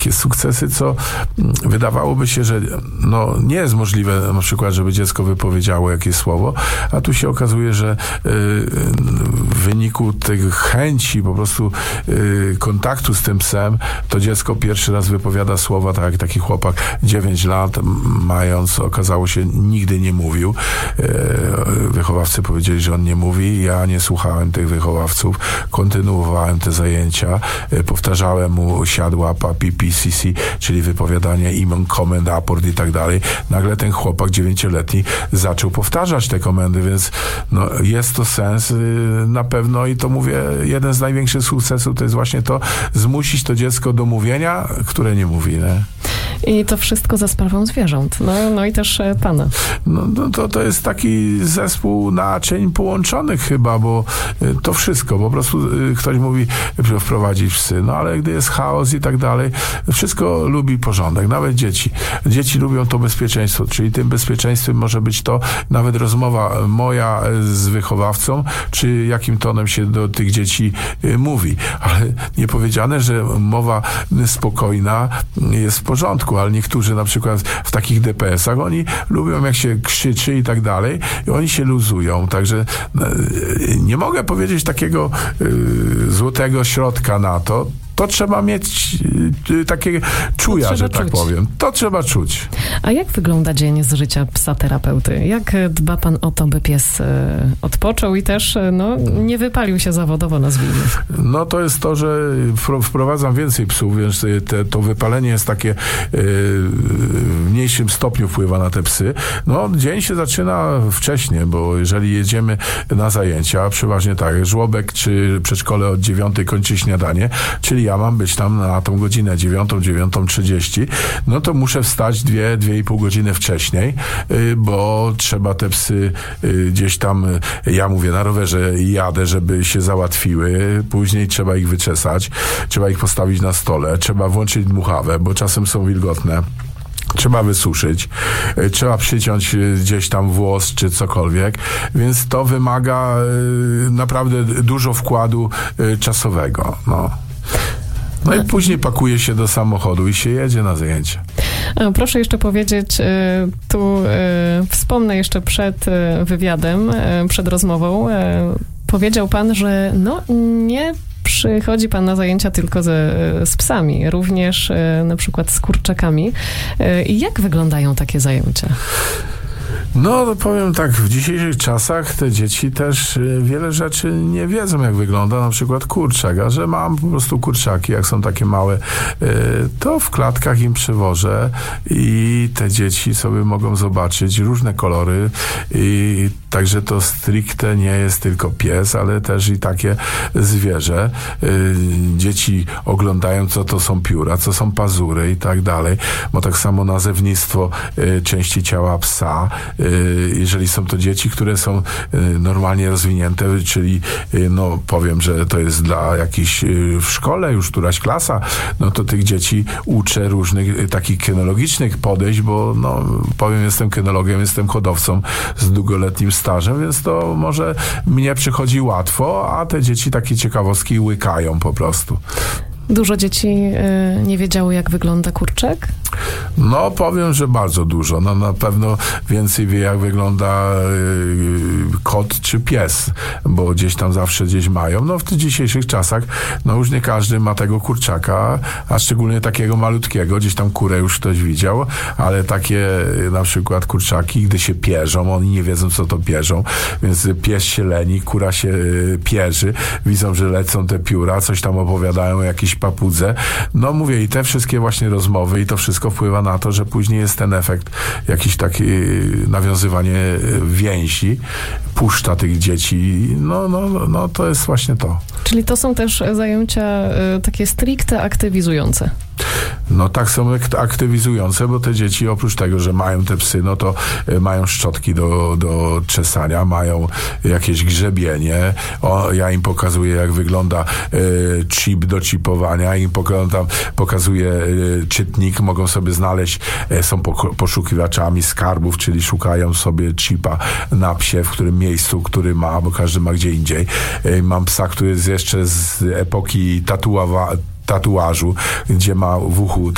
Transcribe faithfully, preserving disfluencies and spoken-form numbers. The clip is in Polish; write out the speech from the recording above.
takie sukcesy, co wydawałoby się, że no, nie jest możliwe na przykład, żeby dziecko wypowiedziało jakieś słowo, a tu się okazuje, że w wyniku tych chęci po prostu kontaktu z tym psem, to dziecko pierwszy raz wypowiada słowa, tak jak taki chłopak dziewięć lat mając, okazało się, nigdy nie mówił. Wychowawcy powiedzieli, że on nie mówi. Ja nie słuchałem tych wychowawców. Kontynuowałem te zajęcia. Powtarzałem mu siad, łapa, pipi, sisi, czyli wypowiadanie imion, komend, aport i tak dalej. Nagle ten chłopak dziewięcioletni zaczął powtarzać te komendy, więc no, jest to sens na pewno i to mówię, jeden z największych sukcesów to jest właśnie to, zmusić to dziecko do mówienia, które nie mówi. Nie? I to wszystko za sprawą zwierząt. No, no i też e, pana. No, no to, to jest taki zespół naczyń połączonych chyba, bo to wszystko, po prostu ktoś mówi, wprowadzić psy, no ale gdy jest chaos i tak dalej, wszystko lubi porządek, nawet dzieci. Dzieci lubią to bezpieczeństwo, czyli tym bezpieczeństwem może być to nawet rozmowa moja z wychowawcą, czy jakim tonem się do tych dzieci mówi. Ale nie powiedziane, że mowa spokojna jest w porządku, ale niektórzy na przykład w takich D P S-ach, oni lubią jak się krzyczy i tak dalej i oni się luzują, także nie mogę powiedzieć takiego y, złotego środka na to. To trzeba mieć y, takie czuja, że tak czuć. powiem. To trzeba czuć. A jak wygląda dzień z życia psa terapeuty? Jak dba pan o to, by pies y, odpoczął i też y, no, nie wypalił się zawodowo, nazwijmy? No to jest to, że wprowadzam więcej psów, więc te, to wypalenie jest takie y, w mniejszym stopniu wpływa na te psy. No dzień się zaczyna wcześnie, bo jeżeli jedziemy na zajęcia, przeważnie tak, żłobek czy przedszkole od dziewiątej kończy śniadanie, czyli ja mam być tam na tą godzinę dziewiątą, dziewiątą trzydzieści, no to muszę wstać dwie, dwie i pół godziny wcześniej, bo trzeba te psy gdzieś tam, ja mówię, na rowerze jadę, żeby się załatwiły, później trzeba ich wyczesać, trzeba ich postawić na stole, trzeba włączyć dmuchawę, bo czasem są wilgotne. Trzeba wysuszyć, trzeba przyciąć gdzieś tam włos czy cokolwiek, więc to wymaga naprawdę dużo wkładu czasowego. No. No i później pakuje się do samochodu i się jedzie na zajęcia. Proszę jeszcze powiedzieć, tu wspomnę jeszcze przed wywiadem, przed rozmową, powiedział pan, że no nie przychodzi pan na zajęcia tylko ze, z psami, również na przykład z kurczakami. I jak wyglądają takie zajęcia? No, powiem tak, w dzisiejszych czasach te dzieci też wiele rzeczy nie wiedzą, jak wygląda na przykład kurczak, a że mam po prostu kurczaki, jak są takie małe, to w klatkach im przywożę i te dzieci sobie mogą zobaczyć różne kolory i także to stricte nie jest tylko pies, ale też i takie zwierzę. Dzieci oglądają, co to są pióra, co są pazury i tak dalej, bo tak samo nazewnictwo części ciała psa, jeżeli są to dzieci, które są normalnie rozwinięte, czyli no powiem, że to jest dla jakichś w szkole już któraś klasa, no to tych dzieci uczę różnych takich kynologicznych podejść, bo no powiem, jestem kynologiem, jestem hodowcą z długoletnim stażem, więc to może mnie przychodzi łatwo, a te dzieci takie ciekawostki łykają po prostu. Dużo dzieci y, nie wiedziało, jak wygląda kurczak? No, powiem, że bardzo dużo. No, na pewno więcej wie, jak wygląda y, kot czy pies, bo gdzieś tam zawsze gdzieś mają. No, w tych dzisiejszych czasach, no już nie każdy ma tego kurczaka, a szczególnie takiego malutkiego. Gdzieś tam kurę już ktoś widział, ale takie y, na przykład kurczaki, gdy się pierzą, oni nie wiedzą, co to pierzą, więc pies się leni, kura się y, pierzy, widzą, że lecą te pióra, coś tam opowiadają o jakiejś papudze. No mówię, i te wszystkie właśnie rozmowy i to wszystko wpływa na to, że później jest ten efekt, jakiś taki nawiązywanie więzi, puszcza tych dzieci. No, no, no to jest właśnie to. Czyli to są też zajęcia y, takie stricte aktywizujące. No tak, są aktywizujące, bo te dzieci oprócz tego, że mają te psy, no to mają szczotki do, do czesania, mają jakieś grzebienie. O, ja im pokazuję, jak wygląda y, chip do chipowania, im pokazam, pokazuję y, czytnik, mogą sobie znaleźć, y, są po, poszukiwaczami skarbów, czyli szukają sobie chipa na psie, w którym miejscu, który ma, bo każdy ma gdzie indziej. Y, mam psa, który jest jeszcze z epoki tatuawa, tatuażu, gdzie ma w uchu